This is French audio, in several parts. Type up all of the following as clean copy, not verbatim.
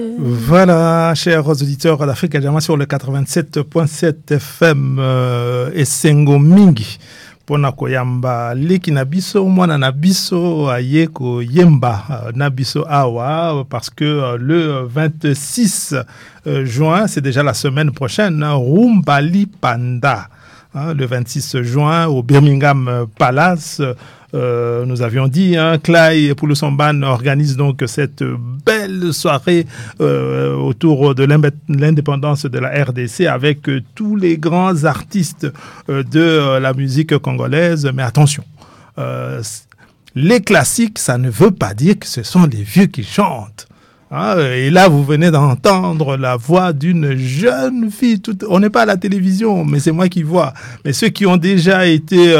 Voilà, chers auditeurs d'Afrique Adjama sur le 87.7 FM et Sengo Mingi. Pona koyamba leki na biso mwana na biso ayeko yemba na biso awa parce que le 26 juin, c'est déjà la semaine prochaine, Rumba Lipanda. Le 26 juin au Birmingham Palace. Nous avions dit, Clay Pouloussamban organise donc cette belle soirée autour de l'indépendance de la RDC avec tous les grands artistes de la musique congolaise. Mais attention, les classiques, ça ne veut pas dire que ce sont les vieux qui chantent. Et là, vous venez d'entendre la voix d'une jeune fille. On n'est pas à la télévision, mais c'est moi qui vois. Mais ceux qui ont déjà été,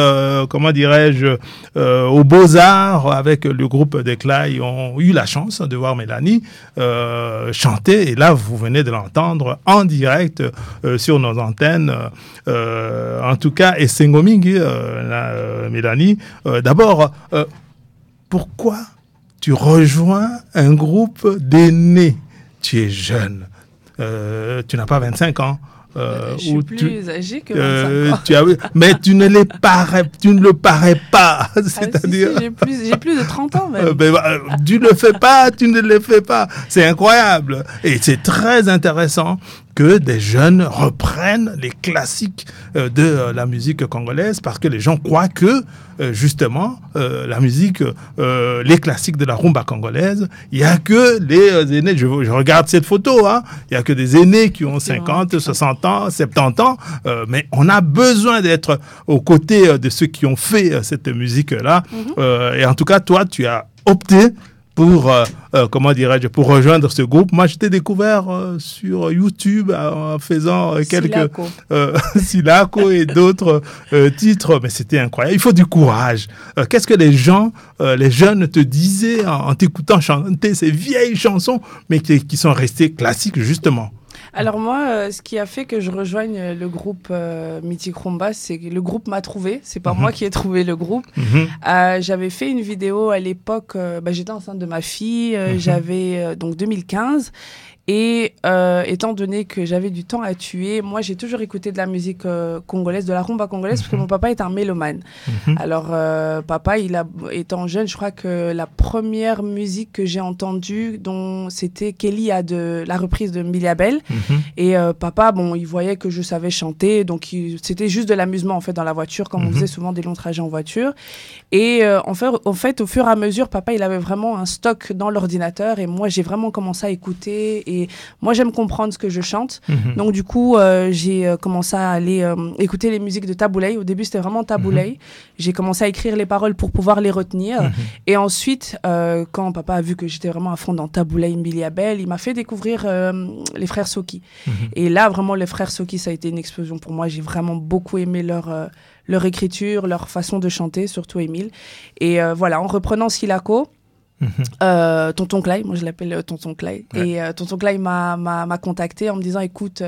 aux Beaux-Arts avec le groupe de Clay ont eu la chance de voir Mélanie chanter. Et là, vous venez de l'entendre en direct sur nos antennes. En tout cas, et Sengomingi, Mélanie. D'abord, pourquoi tu rejoins un groupe d'aînés? Tu es jeune. Tu n'as pas 25 ans. Je suis plus âgée que 25 ans. Mais tu ne le parais pas. C'est-à-dire... j'ai plus de 30 ans même. Tu ne le fais pas, tu ne le fais pas. C'est incroyable. Et c'est très intéressant que des jeunes reprennent les classiques de la musique congolaise parce que les gens croient que justement la musique, les classiques de la rumba congolaise, il n'y a que les aînés, je regarde cette photo, il n'y a que des aînés qui ont 50, 60 ans, 70 ans, mais on a besoin d'être aux côtés de ceux qui ont fait cette musique-là. Et en tout cas, toi, tu as opté pour pour rejoindre ce groupe. Moi, je t'ai découvert sur YouTube en faisant quelques Silako et d'autres titres, mais c'était incroyable. Il faut du courage. Qu'est-ce que les jeunes te disaient en t'écoutant chanter ces vieilles chansons, mais qui sont restées classiques justement? Alors moi, ce qui a fait que je rejoigne le groupe Mythique Rumba, c'est que le groupe m'a trouvé. C'est pas moi qui ai trouvé le groupe. J'avais fait une vidéo à l'époque. J'étais enceinte de ma fille. J'avais donc 2015. Et étant donné que j'avais du temps à tuer, moi j'ai toujours écouté de la musique congolaise, de la rumba congolaise, parce que mon papa est un mélomane. Alors papa, étant jeune, je crois que la première musique que j'ai entendue, c'était Kelly la reprise de Miliabel. Et papa, il voyait que je savais chanter, donc c'était juste de l'amusement en fait dans la voiture, comme on faisait souvent des longs trajets en voiture. Et en fait, au fur et à mesure, papa il avait vraiment un stock dans l'ordinateur, et moi j'ai vraiment commencé à écouter. Et moi, j'aime comprendre ce que je chante. Donc, du coup, j'ai commencé à aller écouter les musiques de Taboulay. Au début, c'était vraiment Taboulay. J'ai commencé à écrire les paroles pour pouvoir les retenir. Et ensuite, quand papa a vu que j'étais vraiment à fond dans Taboulay, Miliabel, il m'a fait découvrir les frères Soki. Et là, vraiment, les frères Soki, ça a été une explosion pour moi. J'ai vraiment beaucoup aimé leur écriture, leur façon de chanter, surtout Émile. Et voilà, en reprenant Silako, Tonton Clay, moi je l'appelle Tonton Clay, et Tonton Clay m'a contacté en me disant écoute,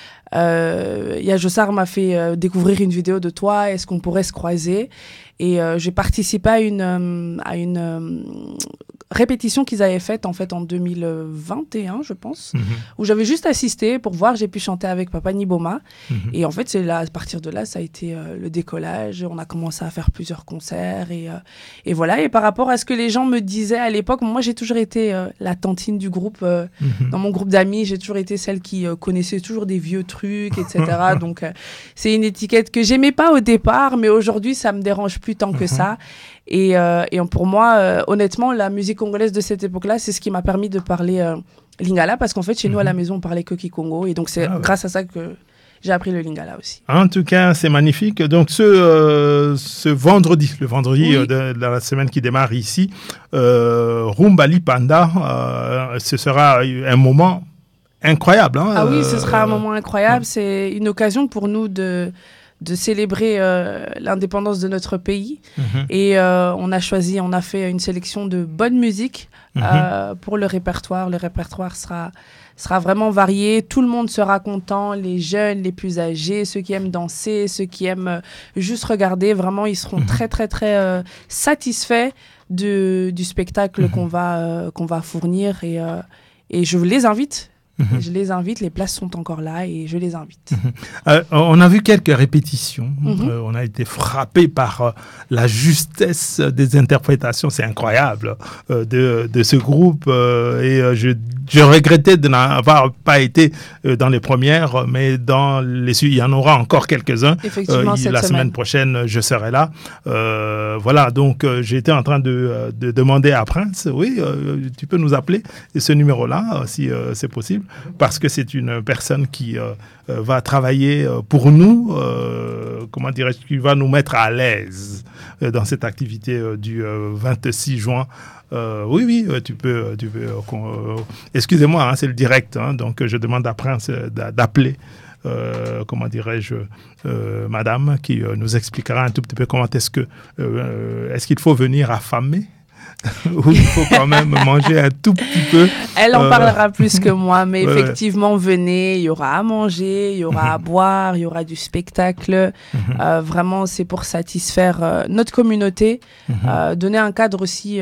Yajossar m'a fait découvrir une vidéo de toi, est-ce qu'on pourrait se croiser? Et j'ai participé à une répétition qu'ils avaient faite en fait en 2021, je pense, où j'avais juste assisté pour voir, j'ai pu chanter avec Papa Niboma. Et en fait, c'est là, à partir de là, ça a été le décollage. On a commencé à faire plusieurs concerts et voilà. Et par rapport à ce que les gens me disaient à l'époque, moi, j'ai toujours été la tantine du groupe. Dans mon groupe d'amis, j'ai toujours été celle qui connaissait toujours des vieux trucs, etc. Donc, c'est une étiquette que j'aimais pas au départ, mais aujourd'hui, ça me dérange plus tant que ça. Et pour moi, honnêtement, la musique congolaise de cette époque-là, c'est ce qui m'a permis de parler lingala, parce qu'en fait, chez nous, à la maison, on parlait que Kikongo. Et donc, c'est grâce à ça que j'ai appris le lingala aussi. En tout cas, c'est magnifique. Donc, ce vendredi, le vendredi de la semaine qui démarre ici, Rumba Lipanda, ce sera un moment incroyable. Ah oui, ce sera un moment incroyable. C'est une occasion pour nous de célébrer l'indépendance de notre pays. Et on a fait une sélection de bonne musique pour le répertoire. Le répertoire sera vraiment varié. Tout le monde sera content, les jeunes, les plus âgés, ceux qui aiment danser, ceux qui aiment juste regarder. Vraiment, ils seront très, très, très satisfaits du spectacle qu'on va fournir. Et je les invite. Je les invite, les places sont encore là et je les invite. On a vu quelques répétitions. On a été frappé par la justesse des interprétations. C'est incroyable de ce groupe. Et je regrettais de n'avoir pas été dans les premières, mais il y en aura encore quelques-uns. Effectivement, la semaine prochaine, je serai là. Voilà, donc j'étais en train de demander à Prince, oui, tu peux nous appeler ce numéro-là, si c'est possible. Parce que c'est une personne qui va travailler pour nous, comment dirais-je, qui va nous mettre à l'aise dans cette activité du 26 juin. Oui, tu peux excusez-moi, hein, c'est le direct, hein, donc je demande à Prince d'appeler. Comment dirais-je, madame, qui nous expliquera un tout petit peu comment est-ce qu'il faut venir affamé où il faut quand même manger un tout petit peu. Elle en parlera plus que moi, mais effectivement, venez, il y aura à manger, il y aura à boire, il y aura du spectacle. Vraiment, c'est pour satisfaire notre communauté, donner un cadre aussi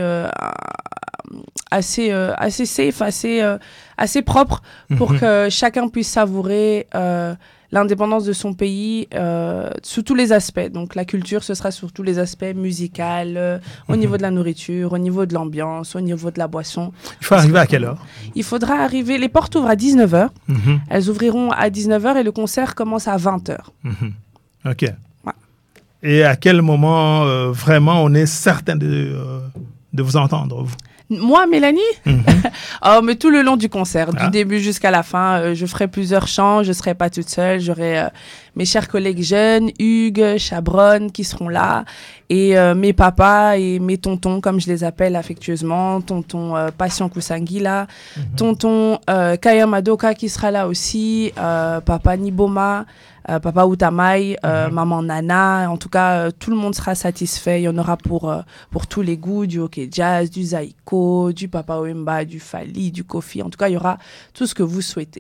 assez safe, assez propre pour que chacun puisse savourer l'indépendance de son pays sous tous les aspects. Donc la culture, ce sera sur tous les aspects, musical, au niveau de la nourriture, au niveau de l'ambiance, au niveau de la boisson. Il faut arriver à quelle heure? Il faudra arriver, les portes ouvrent à 19h. Elles ouvriront à 19h et le concert commence à 20h. Ok. Ouais. Et à quel moment vraiment on est certain de vous entendre, vous? Moi, Mélanie, oh, mais tout le long du concert, du début jusqu'à la fin, je ferai plusieurs chants, je ne serai pas toute seule, j'aurai mes chers collègues jeunes, Hugues, Chabronne, qui seront là, et mes papas et mes tontons, comme je les appelle affectueusement, tonton Patient Kousangila, tonton Kaya Madoka qui sera là aussi, papa Niboma, papa Outamai, maman Nana. En tout cas, tout le monde sera satisfait. Il y en aura pour tous les goûts, du hockey jazz, du zaïko, du papa Wemba, du Fali, du Kofi. En tout cas, il y aura tout ce que vous souhaitez.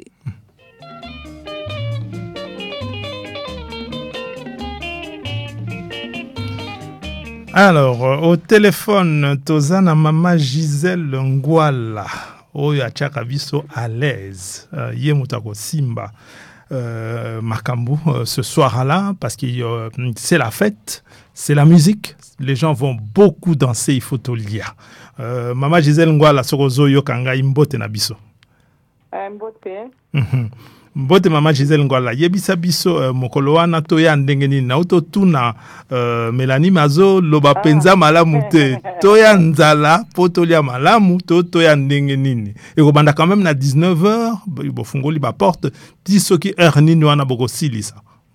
Alors, au téléphone, Tozana Mama Gisèle Ngwala, oyo achaka biso à l'aise, ye mutako Simba. Makambu ce soir-là parce que c'est la fête, c'est la musique, les gens vont beaucoup danser, il faut tolia. Mama Gisèle Ngwala sokozo yokanga imbote na biso. Mbote. Mbote Mama Gisèle Ngwala yebisa biso mokolo wana toya ndenge nini na utotuna Mélanie Mazo loba penza malamu te toya nzala po tolia malamu toya ndenge nini ekobanda quand même na 19h bofungoli ba porte ti soki heure nini wana bokosilisa.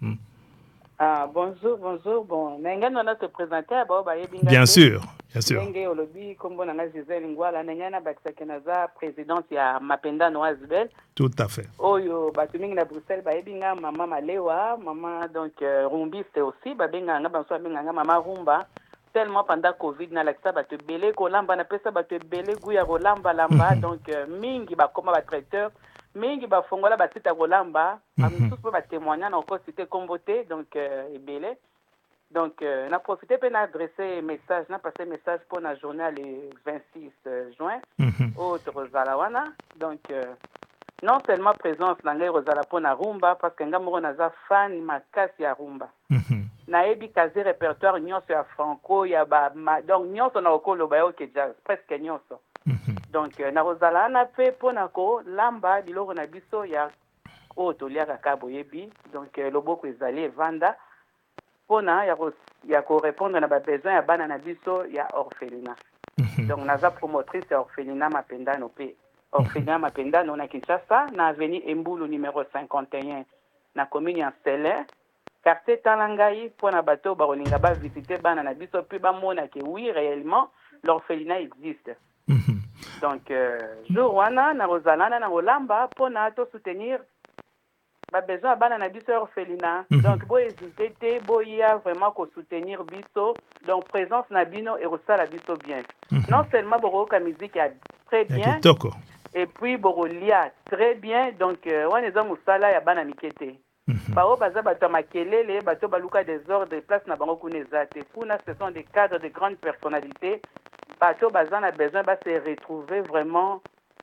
Bonjour. Bon, nengana na te présenter abo ba yebinga. Bien sûr. Nenge olobi kombo na Gisèle Ngwala nengana bakisaka naza présidente ya Mapenda Noazibel. Tout à fait. Oyo batu mingi na Bruxelles ba yebinga mama Malewa, mama donc rumbiste aussi ba benga nga banso benga nga mama rumba. Tellement pendant Covid na laksa batu belé ko lamba na pesa batu belé guya ko lamba donc mingi ba koma ba traiteur mingi ba fongola ba sita ko lamba amisusu ba témoigner na ko cité komboté donc ebelé. Donc, on a profité pour adresser message, on a passé message pour la journée le 26 juin au Rosalawana. Donc, non seulement présence dans les Rosala pour la rumba, parce que nous sommes fan makasi ya rumba. Na ebi kazi répertoire nyonso ya franco ya donc nyonso na okolo ba yoke jazz presque nyonso. Donc na Rosalawana pe pour na ko lamba biloko na biso ya o toliaka kabo yebi. Donc loboko ezali vanda. Pona ya ko répondre na ba besoin ya bana na biso ya orphelinat. Donc naza promotrice ya orphelinat Mapendano pe orphelinat Mapendano na Kinshasa na avenue Embulu numéro 51 na commune ya Sele quartier Talangai pona bato ba rolinga ba visiter bana na biso pe ba mona que oui réellement l'orphelinat existe. Donc jour wana na Rosalana na Olamba pona to soutenir ba besoin bana na biso orphelinat. Donc bo hésiter boya vraiment ko soutenir biso donc présence na bino et resala biso bien. Non seulement boroka musique ya très bien et puis borolia très bien donc wana za musala ya bana mikete. Bao baza bato makelele bato baluka des ordres place na bango kunezate kuna ce sont des cadres de grandes personnalités bato baza na besoin ba se retrouver vraiment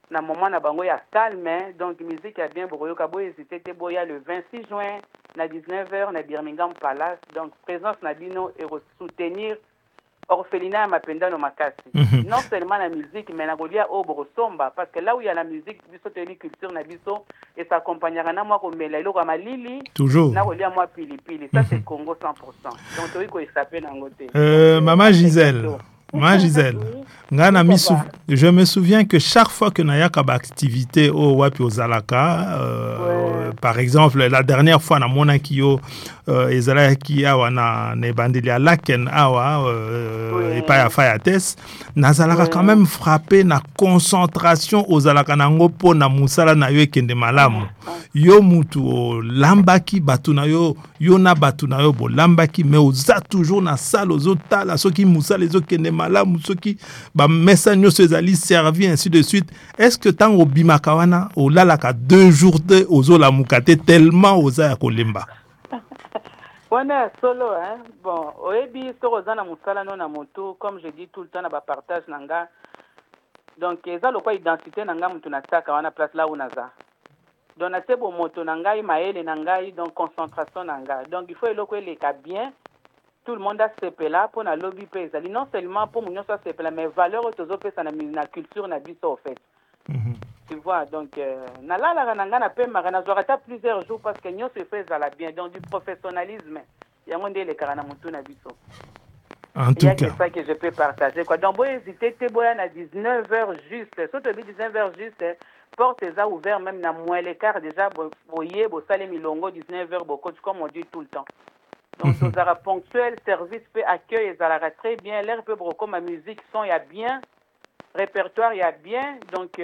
na moment na bango ya calme, donc musique ya bien boyoka boy hésité te boya le 26 juin na 19h na Birmingham Palace, donc présence na bino et soutenir orphelinat ya mapendano makasi. Non seulement la musique mais na kolia o borosomba, parce que là où il y a la musique biso te culture na biso et ça accompagnera na moi ko mela iloko malili toujours na kolia moi pilipili, ça c'est Congo 100%. Donc toi ko échapper na ngote. Maman Gisèle, je me souviens que chaque fois que Naya Kaba activité au Wapi aux Zalaka, par exemple, la dernière fois, na mona kiyo ezala ki awa na nebandeli laken awa et pas ya fayates, na zalaka quand même frappé na concentration aux Zalaka nango po na musala na yo kende malamu. Yo mutu o lambaki batu na yo, yo na batu na yo bo lambaki, mais oza toujours na salle aux autres la soki musala les kende malamu soki ba messa nyoso ezali servi ainsi de suite. Est-ce que tant au bimakawana o lalaka 2 jours de ozola mukate tellement oza ya kolemba? On est solo, hein. Bon, oyebi soroza na musala no na moto, comme je dis tout le temps na ba partage nanga. Donc eza lokwa identité nanga mutu na taka wana place là où naza. Donc na sebo moto nangai maele nangai donc concentration nanga. Donc il faut eloko eleka bien. Tout le monde a sepela pour na lobby pe ezali non seulement pour munyo so sepela mais valeur tozo pesa na culture na biso en fait. Tu vois, donc na la nanga na pe mara na zorata plusieurs jours parce que nyo se fait la bien, donc du professionnalisme. Il y a monde les karana mutu na biso. En tout cas, c'est ça que je peux partager quoi. Donc boy hésiter te boya na 19h juste. Surtout 19h juste, porte est ouvert même na moins les quart déjà boyer bo salé milongo 19h beaucoup comme on dit tout le temps. Donc aux ara ponctuel, service peut accueil et ça très bien, l'air peut beaucoup ma musique son il y a bien, répertoire il y a bien, donc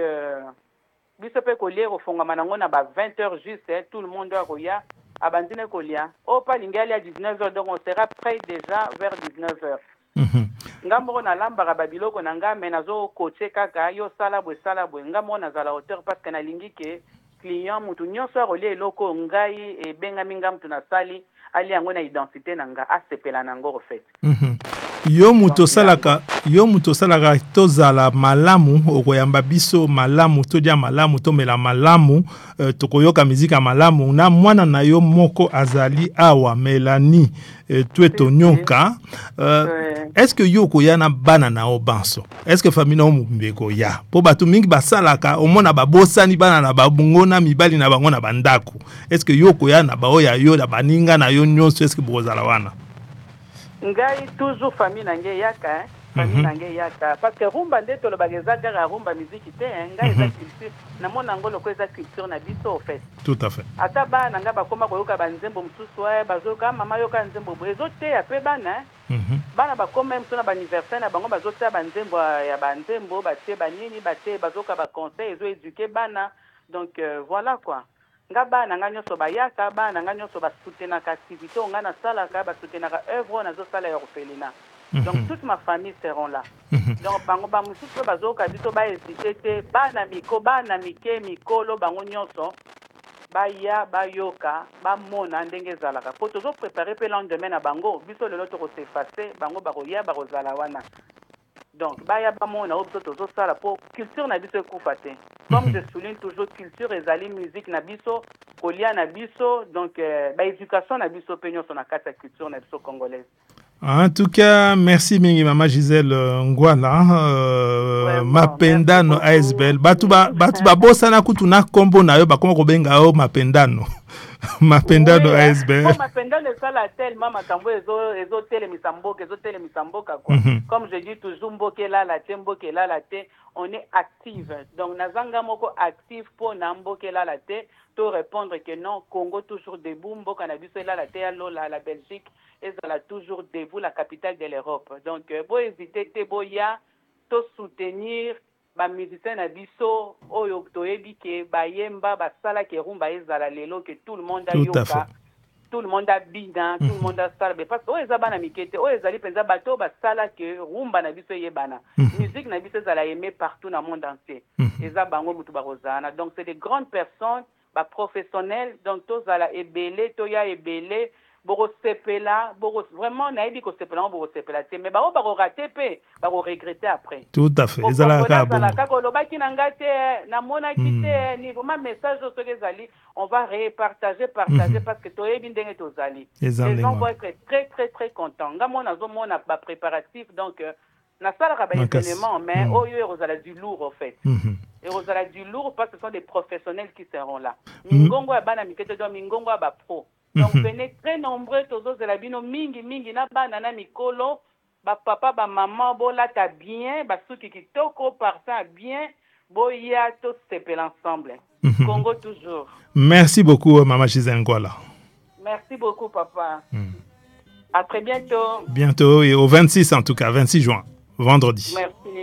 biso peut coller au fond manango na ba 20h juste, tout le monde doit roya abandine kolia. Oh pas lingali à 19h donc on sera prêt déjà vers 19h. Ngambo na lamba babiloko nanga menazo coacher kaka yo sala bwe ngambo na zala hauteur parce que na lingi ke client mutu nyonso rolie eloko ngai e benga minga mutu na sali ali yango na identité nanga asepela nango en fait. Yo muto salaka tozala malamu okoyamba biso malamu todia malamu tomela malamu tokoyoka mizika malamu na mwana na yo moko azali awa Melanie tueto nyonka est-ce que yo koyana bana na obanso est-ce que famille na mumbeko ya po batu mingi basalaka omona babosani bana na babungona mibali na bango na bandako est-ce que yo koyana baoya yo na baninga na yo nyonso est-ce que bozala wana? Ngai toujours famille nange yaka famille nange yaka parce que rumba ndeto lo bageza gara rumba musique te ngai eza culture na mona ngolo ko eza culture na biso en fait. Tout à fait. Ata ba nanga bakoma koyoka banzembo msusu bazoka mama yoka nzembo bozo te ya pe bana bana bakoma msona ba anniversaire na bango bazota banzembo ya banzembo batie banini batie bazoka ba conseil ezo éduquer bana donc voilà quoi. Nga bana nga nyonso bayaka bana nga nyonso basoutenaka activité nga na salaka basoutenaka œuvre na zo sala ya orphelinat. Donc toute ma famille seront là. Donc bango ba mususu bazoka biso ba hésiter te bana mike mikolo bango nyonso baya bayoka bamona ndenge zalaka po tozo préparer pe lendemain na bango biso lelo to ko s'effacer bango baroya barozala wana. Donc baya bamona biso tozo sala po culture na biso ekufa te. Comme je souligne toujours, culture et musique na biso, kolia na biso, donc éducation na biso peignon son akata culture na biso congolaise. En tout cas, merci mingi Maman Gisèle Ngwala, mapendano ASBL. Batu bosa na kutu na kombo na yo bakoma kobenga o mapendano. Mapendano ASBL. Mapendano sala tellement makambo ezo tele misamboka quoi. Comme je dis toujours mboke la te, on est active. Donc nazanga moko active pour na mboke la te, to répondre que non, Congo toujours debout, mboka na biso la te la Belgique et la toujours debout, la capitale de l'Europe. Donc bo hésiter te boya to soutenir ba musicien na biso oyo toyebi ke bayemba basala ke rumba ezala lelo que tout le monde a yoka. Tout le monde a bina, tout le monde a sala parce que oyo bana mikete oyo ezali penza bato basala ke rumba na biso yebana. Musique na biso ezala aimé partout dans le monde entier. Eza bango mutu barozana. Donc c'est des grandes personnes, ba professionnels, donc tozala ebele, toya ebele borosepela vraiment nayebi kosepela borosepela te mais bao barorate pe baroregrete après tout à fait ezalaka kolobaki na nga te namonaki te ni vraiment message soki ezali on va repartager parce que toyebi ndenge tozali les gens vont être très très très contents nga mona azomona bapréparatif donc nasalaka baévénement mais oyo ekozala du lourd en fait ekozala du lourd parce que ce sont des professionnels qui seront là mingongo ya bana mikete donc mingongo ya bapro donc venez très nombreux tozozela bino mingi na bana na mikolo bapapa bamaman bolata bien basuki kitoko parfum bien boya tosepela ensemble Congo toujours. Merci beaucoup Maman Gisèle Ngwala. Merci beaucoup papa. À très bientôt. Bientôt et au 26 en tout cas, 26 juin, vendredi. Merci.